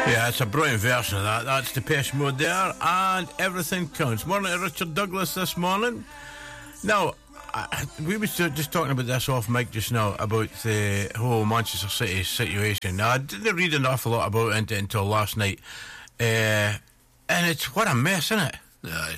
Yeah, it's a brilliant version of that. That's Depeche Mode there, and Everything Counts. Morning to Richard Douglas this morning. Now, we were just talking about this off mic just now, about the whole Manchester City situation. Now, I didn't read an awful lot about it until last night, and it's what a mess, isn't it? Yeah.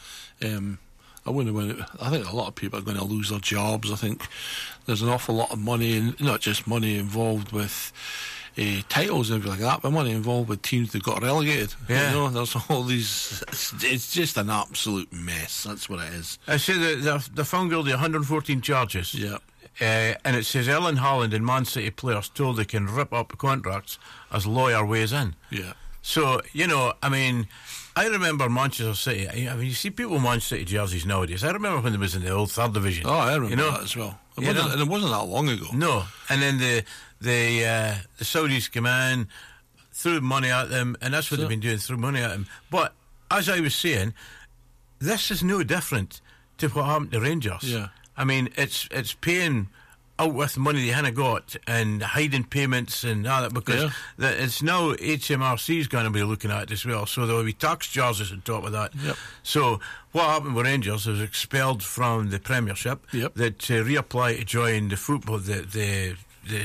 I think a lot of people are going to lose their jobs. I think there's an awful lot of money, and not just money involved with titles and everything like that, but money involved with teams that got relegated. Yeah. You know, there's all these. It's just an absolute mess. That's what it is. I say that they found guilty of 114 charges. Yeah. And it says Erling Haaland and Man City players told they can rip up contracts as lawyer weighs in. Yeah. So, you know, I mean, I remember Manchester City. I mean, you see people in Manchester City jerseys nowadays. I remember when they was in the old third division. Oh, I remember that as well. And it wasn't that long ago. No. And then the Saudis came in, threw money at them, and that's what they've been doing, threw money at them. But as I was saying, this is no different to what happened to Rangers. Yeah. I mean, it's paying out with money they hadn't got and hiding payments and all that, because it's now HMRC's going to be looking at it as well, so there will be tax charges on top of that. Yep. So what happened with Rangers was expelled from the Premiership. Yep. That reapply to join the football, the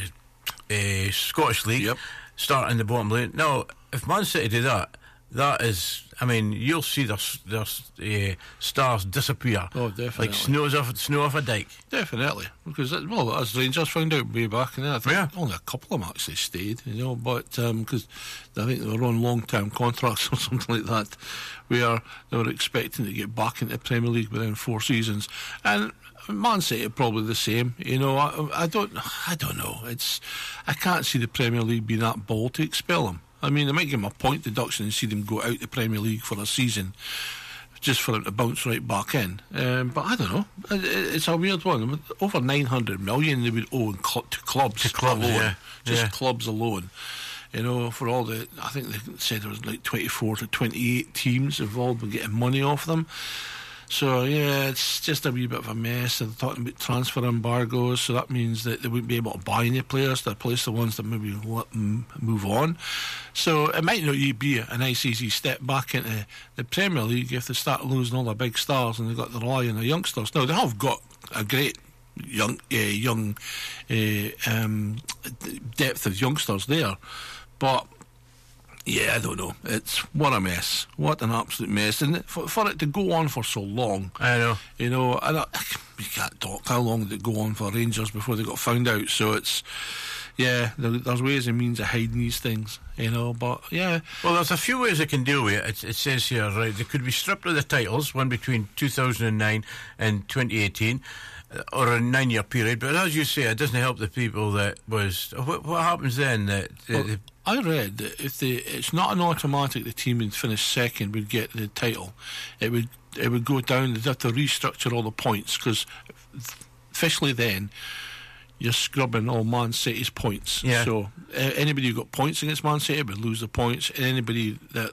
Scottish League, starting the bottom league. Now, if Man City do that, that is, I mean, you'll see their stars disappear. Oh, definitely. Like snow off a dike. Definitely. Because, well, as Rangers found out way back, and I think only a couple of them actually stayed, you know, but because I think they were on long-term contracts or something like that, where they were expecting to get back into the Premier League within 4 seasons. And Man City are probably the same, you know. I don't know. I can't see the Premier League being that bold to expel them. I mean, they might give them a point deduction and see them go out the Premier League for a season, just for them to bounce right back in. But I don't know. It's a weird one. Over 900 million they would owe to clubs alone. Clubs alone. You know, for all the, I think they said there was like 24 to 28 teams involved with getting money off them. So, yeah, it's just a wee bit of a mess. They're talking about transfer embargoes, so that means that they wouldn't be able to buy any players to replace the ones that maybe move on. So it might not be a nice, easy step back into the Premier League if they start losing all the big stars and they've got to rely on the youngsters. Now, they have got a great young depth of youngsters there, but yeah, I don't know. What a mess. What an absolute mess. And for it to go on for so long. I know. You know, we can't talk how long did it go on for Rangers before they got found out. So there's ways and means of hiding these things, you know, but yeah. Well, there's a few ways they can deal with it. It says here, right, they could be stripped of the titles, one between 2009 and 2018, or a 9-year period. But as you say, it doesn't help the people that was... What happens then? I read that if it's not an automatic, the team would finish second would get the title. It would go down. They'd have to restructure all the points, because officially then you're scrubbing all Man City's points. Yeah. So anybody who got points against Man City would lose the points, and anybody that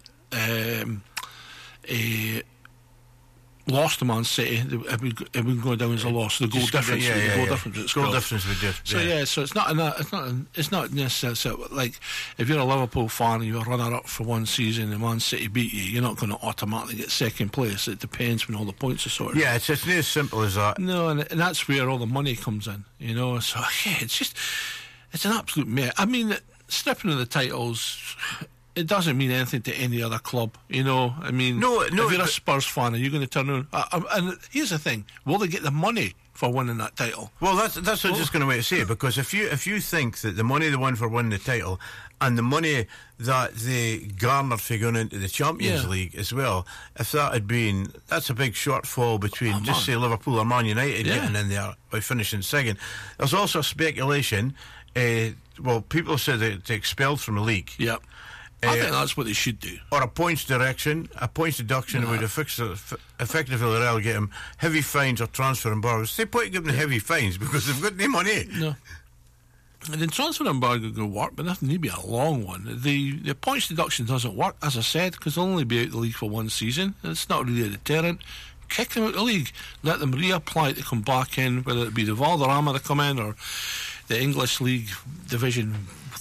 lost to Man City, it would go down as a loss. The goal difference, goal difference would do. So so it's not necessarily so, like if you're a Liverpool fan and you're a runner-up for one season and Man City beat you, you're not going to automatically get second place. It depends when all the points are sorted. Yeah, it's not as simple as that. No, and that's where all the money comes in. You know, so yeah, it's an absolute mess. I mean, stripping of the titles, it doesn't mean anything to any other club, you know. I mean, no. If you're a Spurs fan, are you going to turn around? And here's the thing: will they get the money for winning that title? Well, that's what I'm just going to wait to say, because if you think that the money they won for winning the title and the money that they garnered for going into the Champions League as well, if that had been, that's a big shortfall between say Liverpool or Man United getting in there by finishing second. There's also speculation. People say that they're expelled from the league. Yep. I think that's what they should do. Or a points deduction would effectively relegate them. Heavy fines or transfer embargoes. They point giving them heavy fines because they've got no money. No. And the transfer embargo will work, but that need to be a long one. The points deduction doesn't work, as I said, because they'll only be out of the league for one season. It's not really a deterrent. Kick them out of the league. Let them reapply to come back in, whether it be the Valderrama to come in or the English League Division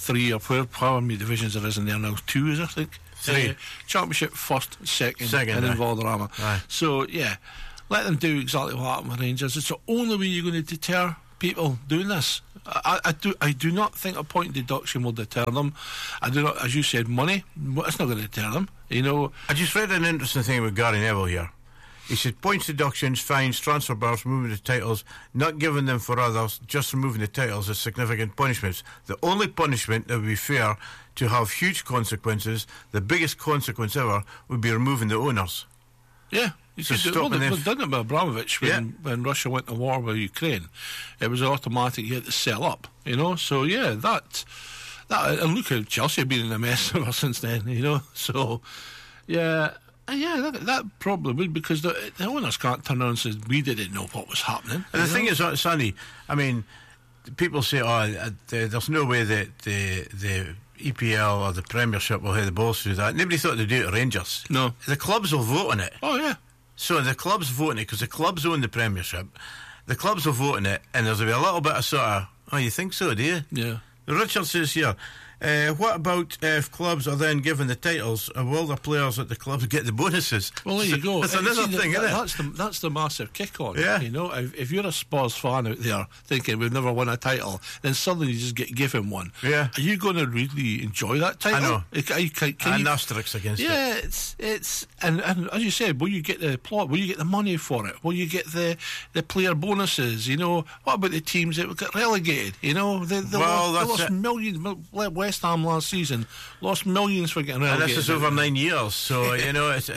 3 or however many divisions there is in there now. 2 is, I think. 3. Championship, first, second and in Valderrama. Aye. So, yeah, let them do exactly what happened with Rangers. It's the only way you're going to deter people doing this. I do not think a point deduction will deter them. I do not, as you said, money. It's not going to deter them. You know, I just read an interesting thing with Gary Neville here. He said points deductions, fines, transfer bars, removing the titles, not giving them for others, just removing the titles as significant punishments. The only punishment that would be fair to have huge consequences, the biggest consequence ever, would be removing the owners. Yeah. You could do, well, they've done it with Abramovich when Russia went to war with Ukraine. It was automatic, you had to sell up, you know. So, yeah, that and look how Chelsea have been in a mess ever since then, you know. So, yeah... that probably would, because the owners can't turn around and say we didn't know what was happening. And the thing is, Sonny, I mean, people say, there's no way that the EPL or the Premiership will have the balls to do that. Nobody thought they'd do it at Rangers. No. The clubs will vote on it. Oh, yeah. So the clubs vote on it, because the clubs own the Premiership. The clubs will vote on it, and there'll be a little bit of sort of, oh, you think so, do you? Yeah. Richard says here, what about if clubs are then given the titles, will the players at the clubs get the bonuses? Well, there you go. That's another thing, isn't it? That's the massive kick on. Yeah. You know, if you're a Spurs fan out there thinking we've never won a title, then suddenly you just get given one. Yeah. Are you going to really enjoy that title? I know. Can and asterisks against it. Yeah, it's and as you said, will you get the plot? Will you get the money for it? Will you get the player bonuses? You know, what about the teams that got relegated? You know, they lost millions. West Ham last season lost millions for getting relegated. And this is over 9 years, so you know it's.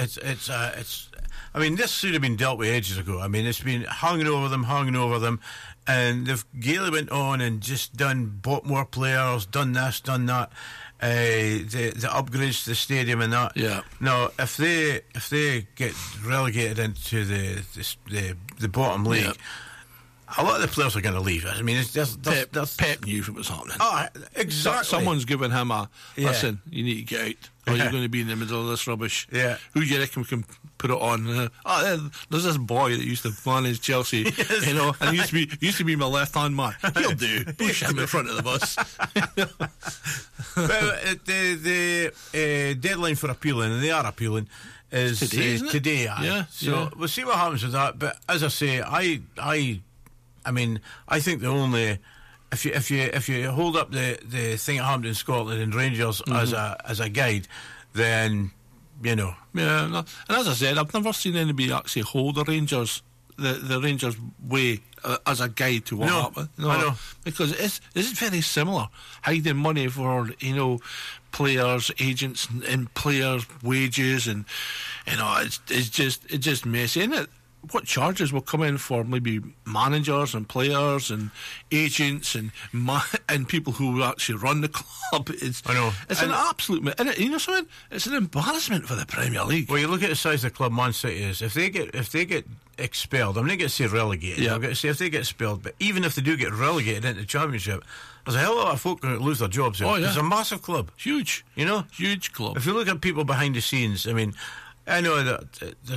I mean, this should have been dealt with ages ago. I mean, it's been hanging over them, and they've gaily went on and just bought more players, done this, done that. The upgrades to the stadium and that. Yeah. Now, if they get relegated into the bottom league. Yeah. A lot of the players are going to leave. I mean, Pep knew it was happening. Oh, exactly. Someone's given him listen, you need to get out, or you're going to be in the middle of this rubbish. Yeah. Who do you reckon we can put it on? There's this boy that used to manage Chelsea, yes. You know, and used to be my left-hand man. He'll do. Push him in front of the bus. Well, the deadline for appealing, and they are appealing, is today. Yeah. So we'll see what happens with that. But as I say, I mean, I think the only if you hold up the thing that happened in Scotland and Rangers as a guide, then you know. Yeah, no. And as I said, I've never seen anybody actually hold the Rangers Rangers way as a guide to what happened. No, I know, because it's very similar, hiding money for players, agents, and players' wages, and it's just messy, isn't it? What charges will come in for maybe managers and players and agents and people who actually run the club? I know. It's an absolute... And you know something? It's an embarrassment for the Premier League. Well, you look at the size of the club Man City is. If they get expelled, I'm not going to say relegated. I'm going to say if they get expelled, but even if they do get relegated into the Championship, there's a hell of a lot of folk going to lose their jobs. Oh, yeah. It's a massive club. Huge. Huge club. If you look at people behind the scenes, I mean... I know that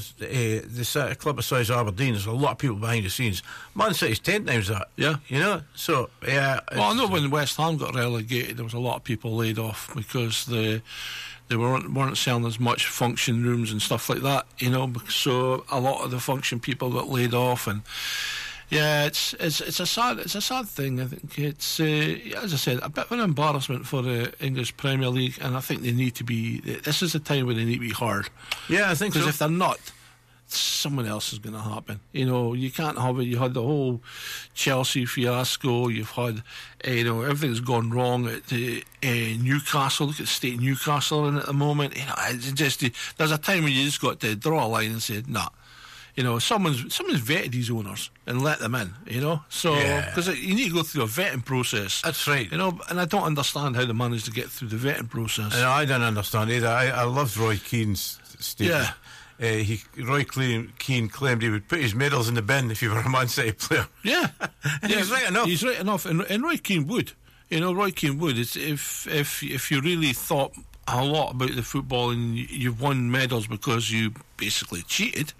the club of size Aberdeen, there's a lot of people behind the scenes. Man City's 10 times that. Yeah. So, yeah. Well, I know when West Ham got relegated, there was a lot of people laid off because they weren't selling as much function rooms and stuff like that, so a lot of the function people got laid off, and yeah, it's a sad thing. I think it's as I said, a bit of an embarrassment for the English Premier League, and I think they need to be. This is the time when they need to be heard. Yeah, I think so. Because if they're not, someone else is going to happen. You can't have it. You had the whole Chelsea fiasco. You've had everything's gone wrong at Newcastle. Look at the state Newcastle in at the moment. It's just there's a time when you just got to draw a line and say, nah. Someone's vetted these owners and let them in, So, because you need to go through a vetting process. That's right. And I don't understand how they managed to get through the vetting process. No, I don't understand either. I loved Roy Keane's statement. Yeah. Roy Keane claimed he would put his medals in the bin if he were a Man City player. Yeah. He's right enough. He's right enough. And Roy Keane would. Roy Keane would. It's if you really thought a lot about the football and you've won medals because you basically cheated,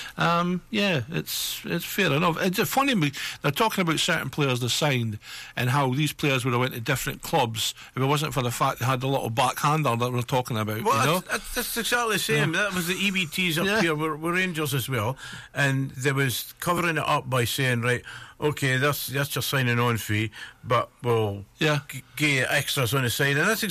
it's fair enough. It's funny, they're talking about certain players they signed and how these players would have went to different clubs if it wasn't for the fact they had the little backhander that we're talking about. Well, that's exactly the same. That was the EBTs up here were Rangers as well, and there was covering it up by saying, right, okay, that's your signing on fee, but we'll give you extras on the side, and that's